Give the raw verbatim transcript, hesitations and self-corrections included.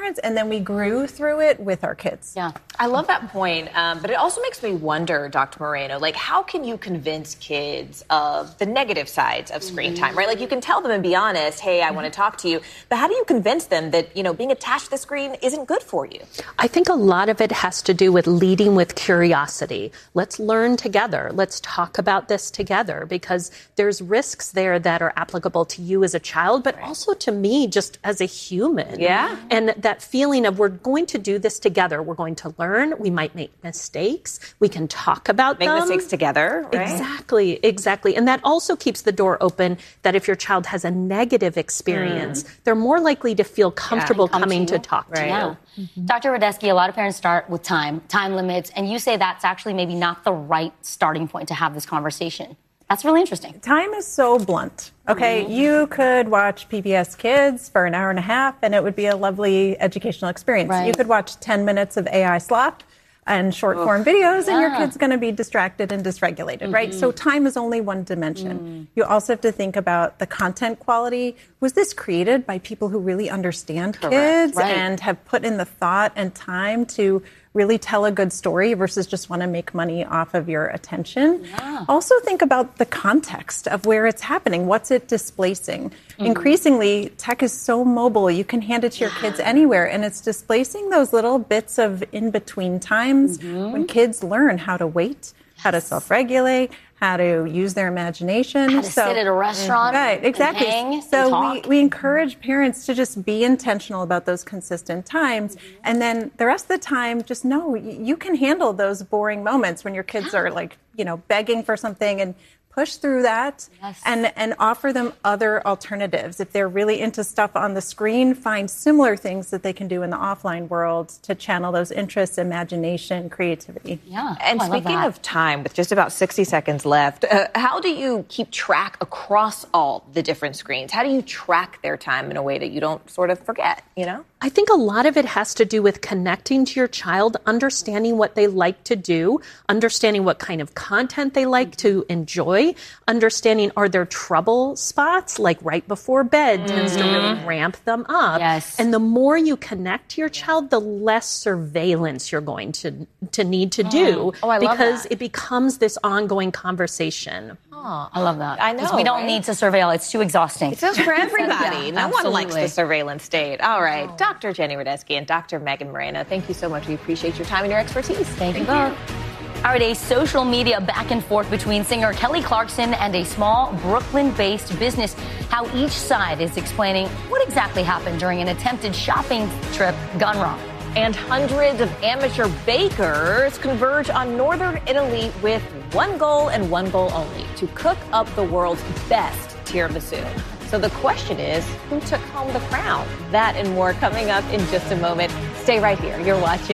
parents, and then we grew through it with our kids. Yeah, I love that point, um, but it also makes me wonder, Doctor Moreno, like how can you convince kids of the negative sides of screen mm-hmm. time, right? Like you can tell them and be honest, hey, I mm-hmm. want to talk to you, but how do you convince them that, you know, being attached to the screen isn't good for you? I think a lot of it has to do with leading with curiosity. Let's learn together. Let's talk about this together, because there's risks there that are applicable to you as a child, but right. also to me just as a human. Yeah. And that feeling of we're going to do this together. We're going to learn. We might make mistakes. We can talk about make them. Make mistakes together, right? Exactly, exactly. And that also keeps the door open that if your child has a negative experience, mm. they're more likely to feel comfortable yeah, coming to, to talk right. to yeah. you. Mm-hmm. Doctor Radesky, a lot of parents start with time, time limits, and you say that's actually maybe not the right starting point to have this conversation. That's really interesting. Time is so blunt. Okay, mm-hmm. you could watch P B S Kids for an hour and a half, and it would be a lovely educational experience. Right. You could watch ten minutes of A I slop and short-form videos, yeah. and your kid's going to be distracted and dysregulated, mm-hmm. right? So time is only one dimension. Mm. You also have to think about the content quality. Was this created by people who really understand Correct. Kids right. and have put in the thought and time to really tell a good story versus just want to make money off of your attention? Yeah. Also think about the context of where it's happening. What's it displacing? Mm-hmm. Increasingly, tech is so mobile. You can hand it to your yeah. kids anywhere, and it's displacing those little bits of in-between times mm-hmm. when kids learn how to wait, yes. how to self-regulate, how to use their imagination. How to so, sit at a restaurant. Right, exactly. And hang so and talk. we, we encourage parents to just be intentional about those consistent times. Mm-hmm. And then the rest of the time, just know you can handle those boring moments when your kids yeah. are like, you know, begging for something, and push through that yes. and, and offer them other alternatives. If they're really into stuff on the screen, find similar things that they can do in the offline world to channel those interests, imagination, creativity. Yeah. And oh, speaking of time, with just about sixty seconds left, uh, how do you keep track across all the different screens? How do you track their time in a way that you don't sort of forget, you know? I think a lot of it has to do with connecting to your child, understanding what they like to do, understanding what kind of content they like to enjoy, understanding are there trouble spots, like right before bed mm-hmm. tends to really ramp them up. Yes. And the more you connect to your child, the less surveillance you're going to, to need to do oh, I love because that. It becomes this ongoing conversation. Oh, I love that. I know. We don't right? need to surveil. It's too exhausting. It's just for everybody. yeah, no absolutely. one likes the surveillance state. All right. Oh. Doctor Jenny Radesky and Doctor Megan Moreno, thank you so much. We appreciate your time and your expertise. Thank, thank you both. All right, a social media back and forth between singer Kelly Clarkson and a small Brooklyn-based business. How each side is explaining what exactly happened during an attempted shopping trip gone wrong. And hundreds of amateur bakers converge on northern Italy with one goal and one goal only: to cook up the world's best tiramisu. So the question is, who took home the crown? That and more coming up in just a moment. Stay right here. You're watching